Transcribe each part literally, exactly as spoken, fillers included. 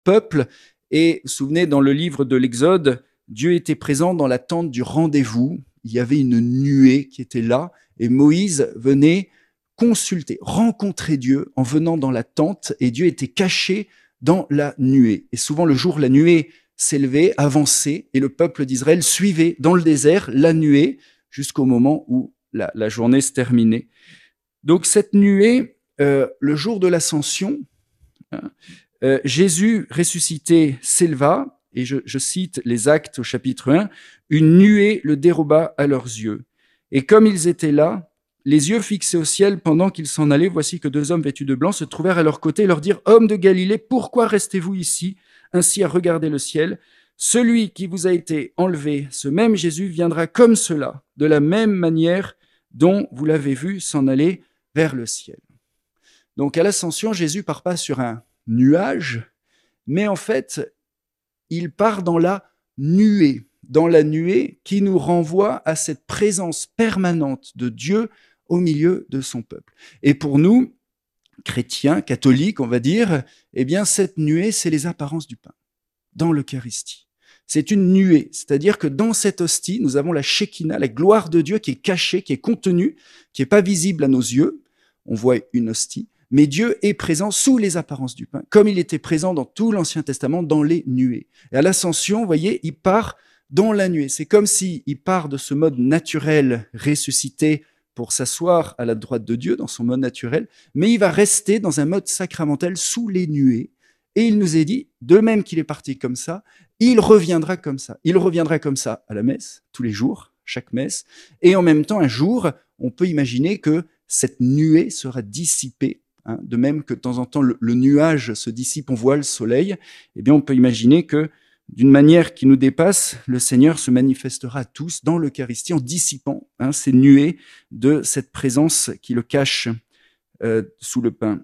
peuple. Et vous vous souvenez, dans le livre de l'Exode, Dieu était présent dans la tente du rendez-vous. Il y avait une nuée qui était là et Moïse venait consulter, rencontrer Dieu en venant dans la tente et Dieu était caché dans la nuée. Et souvent le jour, la nuée s'élevait, avançait et le peuple d'Israël suivait dans le désert la nuée jusqu'au moment où la, la journée se terminait. Donc cette nuée, euh, le jour de l'ascension, hein, euh, Jésus ressuscité s'éleva, et je, je cite les Actes au chapitre un, une nuée le déroba à leurs yeux. Et comme ils étaient là, les yeux fixés au ciel pendant qu'ils s'en allaient, voici que deux hommes vêtus de blanc se trouvèrent à leur côté et leur dirent « Hommes de Galilée, pourquoi restez-vous ici, ainsi à regarder le ciel ? Celui qui vous a été enlevé, ce même Jésus, viendra comme cela, de la même manière dont vous l'avez vu s'en aller vers le ciel. » Donc à l'ascension, Jésus part pas sur un nuage, mais en fait, il part dans la nuée, dans la nuée qui nous renvoie à cette présence permanente de Dieu au milieu de son peuple. Et pour nous, chrétiens, catholiques, on va dire, eh bien cette nuée, c'est les apparences du pain, dans l'Eucharistie. C'est une nuée, c'est-à-dire que dans cette hostie, nous avons la Shekinah, la gloire de Dieu qui est cachée, qui est contenue, qui n'est pas visible à nos yeux. On voit une hostie, mais Dieu est présent sous les apparences du pain, comme il était présent dans tout l'Ancien Testament, dans les nuées. Et à l'ascension, vous voyez, il part dans la nuée. C'est comme s'il part de ce mode naturel ressuscité pour s'asseoir à la droite de Dieu, dans son mode naturel, mais il va rester dans un mode sacramentel sous les nuées. Et il nous est dit, de même qu'il est parti comme ça, il reviendra comme ça. Il reviendra comme ça à la messe, tous les jours, chaque messe. Et en même temps, un jour, on peut imaginer que cette nuée sera dissipée. Hein, de même que de temps en temps, le, le nuage se dissipe, on voit le soleil. Eh bien, on peut imaginer que d'une manière qui nous dépasse, le Seigneur se manifestera à tous dans l'Eucharistie en dissipant hein, ces nuées de cette présence qui le cache euh, sous le pain.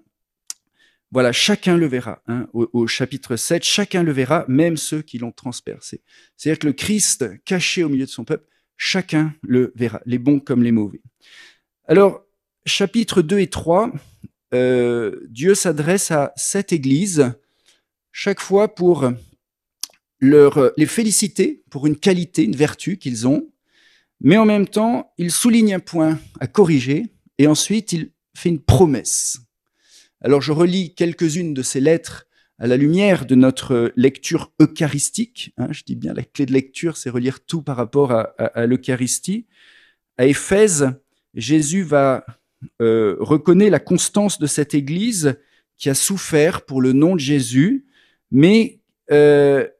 Voilà, chacun le verra. Hein, au, au chapitre sept, chacun le verra, même ceux qui l'ont transpercé. C'est-à-dire que le Christ, caché au milieu de son peuple, chacun le verra, les bons comme les mauvais. Alors, chapitres deux et trois, euh, Dieu s'adresse à cette Église, chaque fois pour leur, les féliciter pour une qualité, une vertu qu'ils ont, mais en même temps, il souligne un point à corriger, et ensuite, il fait une promesse. Alors, je relis quelques-unes de ces lettres à la lumière de notre lecture eucharistique. Hein, je dis bien la clé de lecture, c'est relire tout par rapport à, à, à l'Eucharistie. À Éphèse, Jésus va euh, reconnaître la constance de cette Église qui a souffert pour le nom de Jésus, mais euh,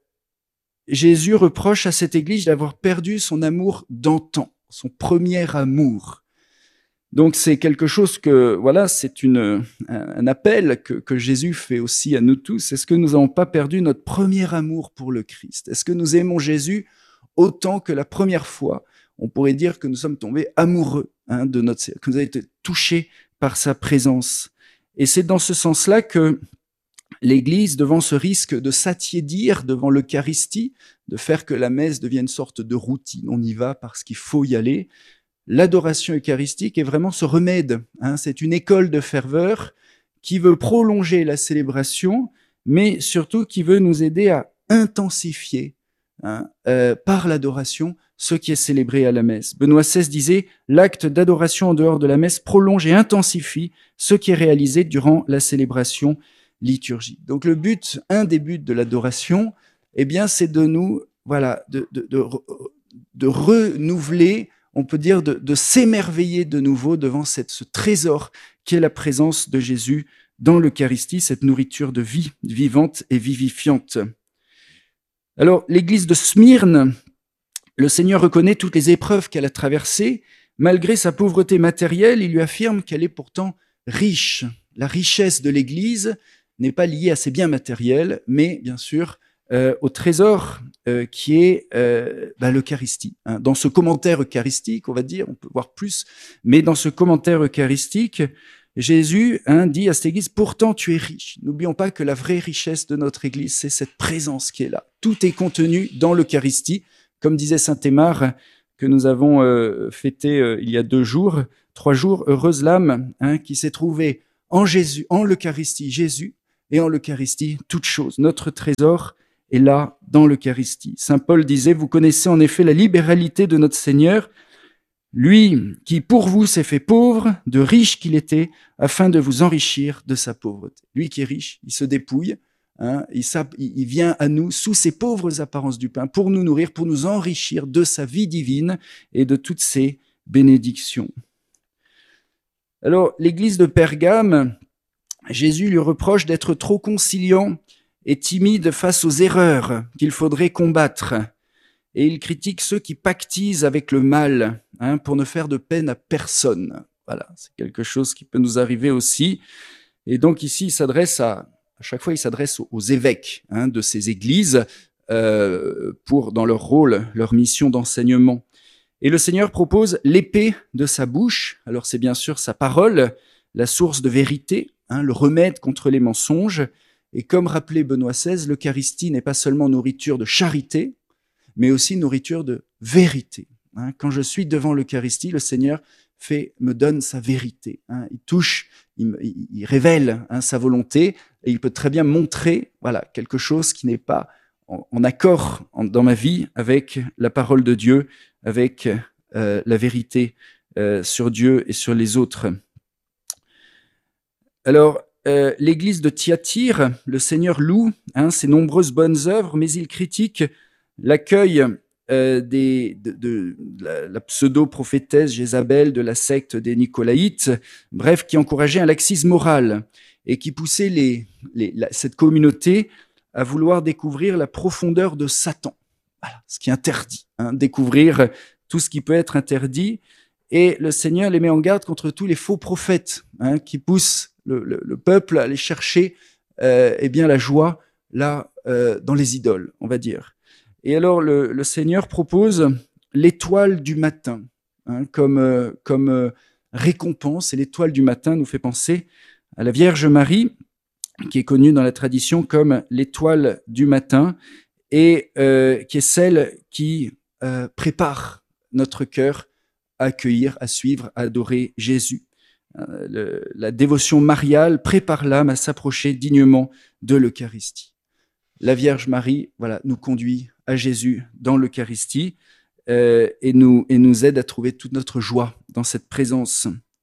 Jésus reproche à cette Église d'avoir perdu son amour d'antan, son premier amour. Donc c'est quelque chose que, voilà, c'est une, un appel que, que Jésus fait aussi à nous tous. Est-ce que nous n'avons pas perdu notre premier amour pour le Christ? Est-ce que nous aimons Jésus autant que la première fois? On pourrait dire que nous sommes tombés amoureux hein, de notre Seigneur, que nous avons été touchés par sa présence. Et c'est dans ce sens-là que l'Église, devant ce risque de s'attiédir devant l'Eucharistie, de faire que la messe devienne une sorte de routine, on y va parce qu'il faut y aller, l'adoration eucharistique est vraiment ce remède. Hein, c'est une école de ferveur qui veut prolonger la célébration, mais surtout qui veut nous aider à intensifier hein, euh, par l'adoration ce qui est célébré à la messe. Benoît seize disait « L'acte d'adoration en dehors de la messe prolonge et intensifie ce qui est réalisé durant la célébration liturgique. » Donc le but, un des buts de l'adoration, eh bien, c'est de nous, voilà, de, de, de, de renouveler, on peut dire, de, de s'émerveiller de nouveau devant cette, ce trésor qui est la présence de Jésus dans l'Eucharistie, cette nourriture de vie vivante et vivifiante. Alors, l'église de Smyrne, le Seigneur reconnaît toutes les épreuves qu'elle a traversées. Malgré sa pauvreté matérielle, il lui affirme qu'elle est pourtant riche. La richesse de l'église n'est pas liée à ses biens matériels, mais bien sûr euh, au trésor euh, qui est euh, bah, l'Eucharistie. Hein. Dans ce commentaire eucharistique, on va dire, on peut voir plus, mais dans ce commentaire eucharistique, Jésus hein, dit à cette église, pourtant tu es riche. N'oublions pas que la vraie richesse de notre église, c'est cette présence qui est là. Tout est contenu dans l'Eucharistie. Comme disait saint Aymar, que nous avons euh, fêté euh, il y a deux jours, trois jours, heureuse l'âme hein, qui s'est trouvée en Jésus, en l'Eucharistie, Jésus, et en l'Eucharistie, toute chose. Notre trésor est là, dans l'Eucharistie. Saint Paul disait, vous connaissez en effet la libéralité de notre Seigneur, lui qui pour vous s'est fait pauvre, de riche qu'il était, afin de vous enrichir de sa pauvreté. Lui qui est riche, il se dépouille, hein, il, il vient à nous sous ses pauvres apparences du pain pour nous nourrir, pour nous enrichir de sa vie divine et de toutes ses bénédictions. Alors, l'église de Pergame, Jésus lui reproche d'être trop conciliant et timide face aux erreurs qu'il faudrait combattre. Et il critique ceux qui pactisent avec le mal, hein, pour ne faire de peine à personne. Voilà, c'est quelque chose qui peut nous arriver aussi. Et donc ici, il s'adresse à, à chaque fois, il s'adresse aux, aux évêques, hein, de ces églises euh, pour, dans leur rôle, leur mission d'enseignement. Et le Seigneur propose l'épée de sa bouche. Alors c'est bien sûr sa parole, la source de vérité, hein, le remède contre les mensonges. Et comme rappelait Benoît seize, l'Eucharistie n'est pas seulement nourriture de charité, mais aussi nourriture de vérité. Hein, quand je suis devant l'Eucharistie, le Seigneur fait, me donne sa vérité. Hein, il touche, il, il, il révèle, hein, sa volonté, et il peut très bien montrer, voilà, quelque chose qui n'est pas en, en accord en, dans ma vie avec la parole de Dieu, avec euh, la vérité euh, sur Dieu et sur les autres. Alors, euh, l'église de Thyatire, le Seigneur loue, hein, ses nombreuses bonnes œuvres, mais il critique l'accueil euh, des, de, de, de la, la pseudo-prophétesse Jézabel de la secte des Nicolaïtes, bref, qui encourageait un laxisme moral et qui poussait les, les, la, cette communauté à vouloir découvrir la profondeur de Satan. Voilà, ce qui est interdit, hein, découvrir tout ce qui peut être interdit. Et le Seigneur les met en garde contre tous les faux prophètes, hein, qui poussent le, le, le peuple à aller chercher euh, eh bien, la joie là, euh, dans les idoles, on va dire. Et alors, le, le Seigneur propose l'étoile du matin, hein, comme, euh, comme euh, récompense. Et l'étoile du matin nous fait penser à la Vierge Marie, qui est connue dans la tradition comme l'étoile du matin, et euh, qui est celle qui euh, prépare notre cœur à accueillir, à suivre, à adorer Jésus. Euh, le, la dévotion mariale prépare l'âme à s'approcher dignement de l'Eucharistie. La Vierge Marie, voilà, nous conduit à Jésus dans l'Eucharistie euh, et, nous, et nous aide à trouver toute notre joie dans cette présence.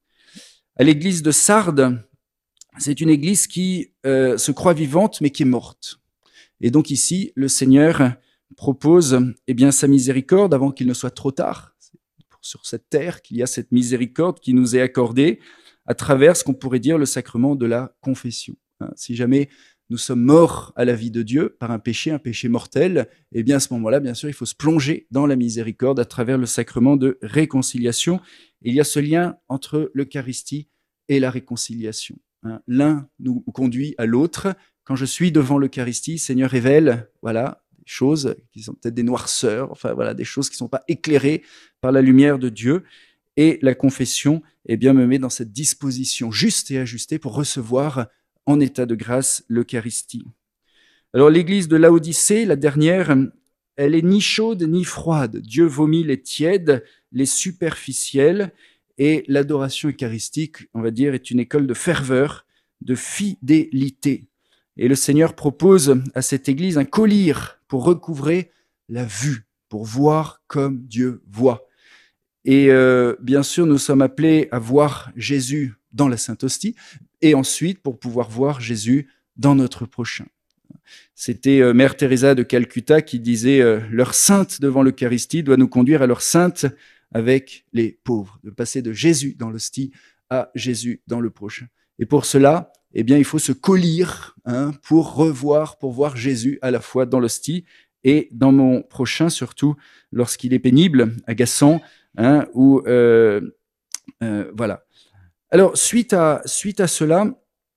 À l'église de Sardes, c'est une église qui euh, se croit vivante mais qui est morte. Et donc ici, le Seigneur propose eh bien, sa miséricorde avant qu'il ne soit trop tard. C'est sur cette terre qu'il y a cette miséricorde qui nous est accordée à travers ce qu'on pourrait dire le sacrement de la confession. Si jamais nous sommes morts à la vie de Dieu par un péché, un péché mortel, eh bien à ce moment-là, bien sûr, il faut se plonger dans la miséricorde à travers le sacrement de réconciliation. Il y a ce lien entre l'Eucharistie et la réconciliation. L'un nous conduit à l'autre. Quand je suis devant l'Eucharistie, Seigneur révèle, voilà, des choses qui sont peut-être des noirceurs, enfin voilà, des choses qui ne sont pas éclairées par la lumière de Dieu. Et la confession, eh bien, me met dans cette disposition juste et ajustée pour recevoir en état de grâce l'Eucharistie. Alors l'église de Laodicée, la dernière, elle est ni chaude ni froide. Dieu vomit les tièdes, les superficiels, et l'adoration eucharistique, on va dire, est une école de ferveur, de fidélité. Et le Seigneur propose à cette église un collier pour recouvrer la vue, pour voir comme Dieu voit. Et euh, bien sûr, nous sommes appelés à voir Jésus dans la Sainte Hostie, et ensuite pour pouvoir voir Jésus dans notre prochain. C'était euh, Mère Teresa de Calcutta qui disait euh, « L'heure sainte devant l'Eucharistie doit nous conduire à l'heure sainte avec les pauvres », de passer de Jésus dans l'hostie à Jésus dans le prochain. Et pour cela, eh bien, il faut se collier, hein, pour revoir, pour voir Jésus à la fois dans l'hostie et dans mon prochain, surtout lorsqu'il est pénible, agaçant, hein, ou euh, euh, voilà. Alors, suite à, suite à cela,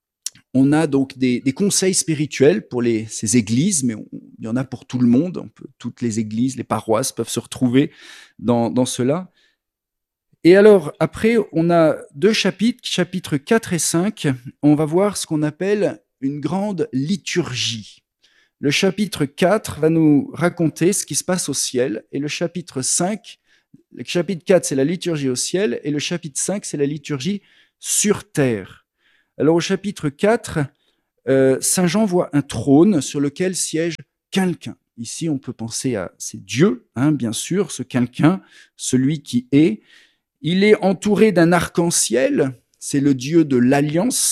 on a donc des, des conseils spirituels pour les, ces églises, mais on, il y en a pour tout le monde. On peut, toutes les églises, les paroisses peuvent se retrouver dans, dans cela. Et alors, après, on a deux chapitres, chapitres quatre et cinq. On va voir ce qu'on appelle une grande liturgie. Le chapitre quatre va nous raconter ce qui se passe au ciel, et le chapitre cinq, le chapitre quatre, c'est la liturgie au ciel, et le chapitre cinq, c'est la liturgie sur terre. Alors au chapitre quatre, euh, Saint Jean voit un trône sur lequel siège quelqu'un. Ici, on peut penser à c'est Dieu, hein, bien sûr, ce quelqu'un, celui qui est. Il est entouré d'un arc-en-ciel, c'est le Dieu de l'Alliance,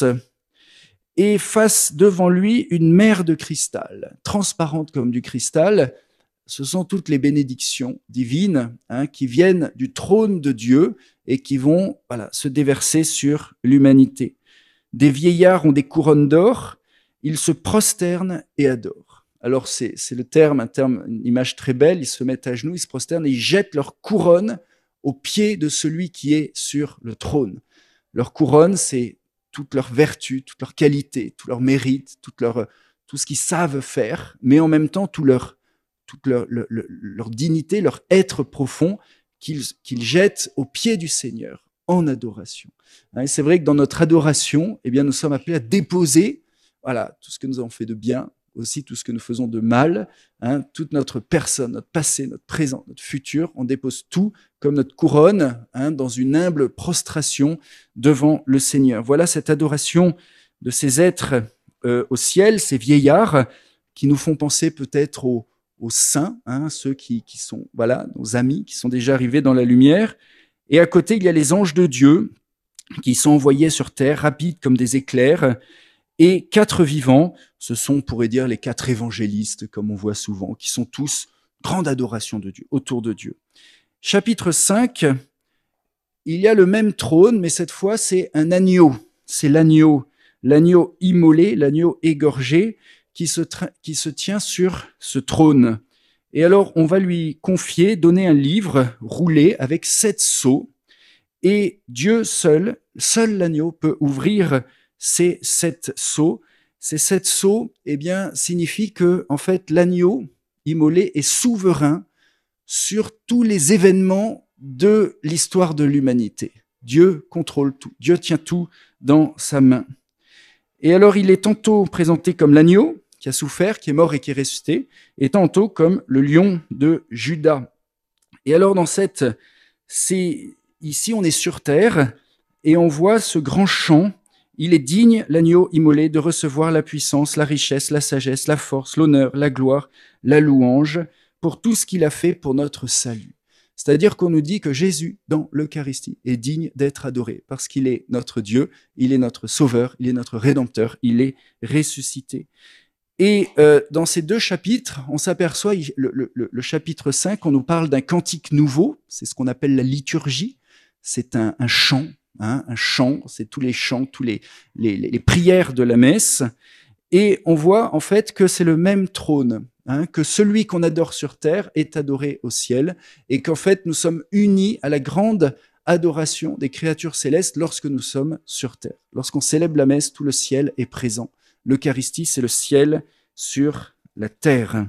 et face devant lui une mer de cristal, transparente comme du cristal. Ce sont toutes les bénédictions divines, hein, qui viennent du trône de Dieu et qui vont, voilà, se déverser sur l'humanité. Des vieillards ont des couronnes d'or, ils se prosternent et adorent. Alors c'est, c'est le terme, un terme, une image très belle, ils se mettent à genoux, ils se prosternent et ils jettent leur couronne aux pieds de celui qui est sur le trône. Leur couronne, c'est toute leur vertu, toute leur qualité, tout leur mérite, toute leur, tout ce qu'ils savent faire, mais en même temps tout leur, toute leur, leur, leur dignité, leur être profond qu'ils, qu'ils jettent aux pieds du Seigneur en adoration. Et c'est vrai que dans notre adoration, eh bien, nous sommes appelés à déposer, voilà, tout ce que nous avons fait de bien, aussi tout ce que nous faisons de mal, hein, toute notre personne, notre passé, notre présent, notre futur, on dépose tout comme notre couronne, hein, dans une humble prostration devant le Seigneur. Voilà cette adoration de ces êtres euh, au ciel, ces vieillards qui nous font penser peut-être aux, aux saints, hein, ceux qui, qui sont, voilà, nos amis, qui sont déjà arrivés dans la lumière. Et à côté, il y a les anges de Dieu qui sont envoyés sur terre, rapides comme des éclairs. Et quatre vivants, ce sont, on pourrait dire, les quatre évangélistes, comme on voit souvent, qui sont tous grande adoration de Dieu, autour de Dieu. Chapitre cinq, il y a le même trône, mais cette fois, c'est un agneau. C'est l'agneau, l'agneau immolé, l'agneau égorgé, qui se, tra- qui se tient sur ce trône. Et alors, on va lui confier, donner un livre roulé avec sept sceaux. Et Dieu seul, seul l'agneau peut ouvrir ces sept sceaux. Ces sept sceaux, eh bien, signifient que, en fait, l'agneau immolé est souverain sur tous les événements de l'histoire de l'humanité. Dieu contrôle tout. Dieu tient tout dans sa main. Et alors, il est tantôt présenté comme l'agneau qui a souffert, qui est mort et qui est ressuscité, et tantôt comme le lion de Juda. Et alors, dans cette, c'est ici, on est sur terre et on voit ce grand chant. Il est digne, l'agneau immolé, de recevoir la puissance, la richesse, la sagesse, la force, l'honneur, la gloire, la louange, pour tout ce qu'il a fait pour notre salut. C'est-à-dire qu'on nous dit que Jésus, dans l'Eucharistie, est digne d'être adoré, parce qu'il est notre Dieu, il est notre Sauveur, il est notre Rédempteur, il est ressuscité. Et euh, dans ces deux chapitres, on s'aperçoit, le, le, le chapitre cinq, on nous parle d'un cantique nouveau, c'est ce qu'on appelle la liturgie, c'est un, un chant, hein, un chant, c'est tous les chants, tous les, les, les prières de la messe, et on voit en fait que c'est le même trône, hein, que celui qu'on adore sur terre est adoré au ciel, et qu'en fait nous sommes unis à la grande adoration des créatures célestes lorsque nous sommes sur terre. Lorsqu'on célèbre la messe, tout le ciel est présent. L'Eucharistie, c'est le ciel sur la terre.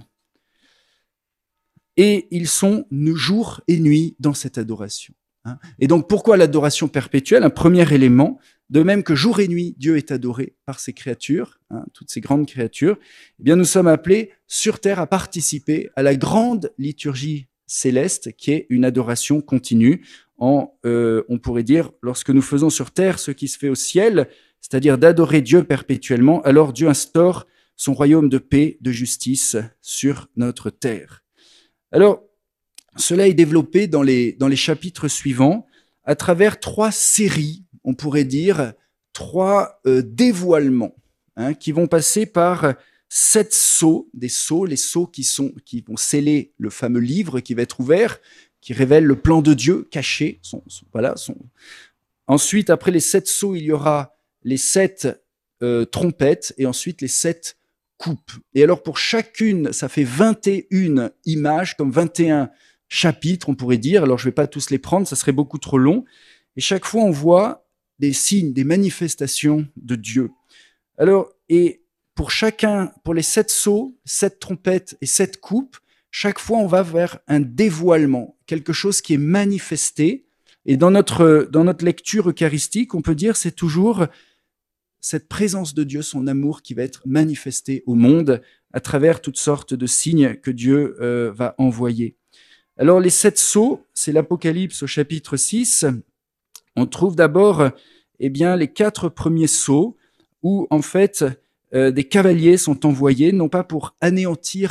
Et ils sont jour et nuit dans cette adoration. Et donc, pourquoi l'adoration perpétuelle? Un premier élément, de même que jour et nuit, Dieu est adoré par ses créatures, hein, toutes ces grandes créatures, eh bien, nous sommes appelés sur terre à participer à la grande liturgie céleste, qui est une adoration continue. En, euh, on pourrait dire, lorsque nous faisons sur terre ce qui se fait au ciel, c'est-à-dire d'adorer Dieu perpétuellement, alors Dieu instaure son royaume de paix, de justice sur notre terre. Alors, cela est développé dans les, dans les chapitres suivants à travers trois séries, on pourrait dire, trois euh, dévoilements, hein, qui vont passer par sept sceaux, des sceaux, les sceaux qui, sont, qui vont sceller le fameux livre qui va être ouvert, qui révèle le plan de Dieu caché. Son, son, voilà, son... Ensuite, après les sept sceaux, il y aura les sept euh, trompettes et ensuite les sept coupes. Et alors, pour chacune, ça fait vingt et une images, comme vingt et un chapitres, on pourrait dire. Alors, je ne vais pas tous les prendre, ça serait beaucoup trop long. Et chaque fois, on voit des signes, des manifestations de Dieu. Alors, et pour chacun, pour les sept sceaux, sept trompettes et sept coupes, chaque fois, on va vers un dévoilement, quelque chose qui est manifesté. Et dans notre, dans notre lecture eucharistique, on peut dire c'est toujours cette présence de Dieu, son amour qui va être manifesté au monde à travers toutes sortes de signes que Dieu euh, va envoyer. Alors, les sept sceaux, c'est l'Apocalypse au chapitre six. On trouve d'abord eh bien, les quatre premiers sceaux où, en fait, euh, des cavaliers sont envoyés, non pas pour anéantir